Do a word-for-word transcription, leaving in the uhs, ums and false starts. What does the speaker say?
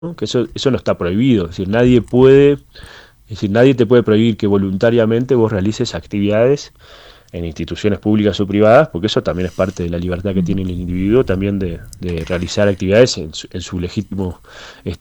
¿no? Que eso, eso no está prohibido, es decir, nadie puede, es decir, nadie te puede prohibir que voluntariamente vos realices actividades en instituciones públicas o privadas, porque eso también es parte de la libertad que tiene el individuo, también de, de realizar actividades en su, en su legítimo este,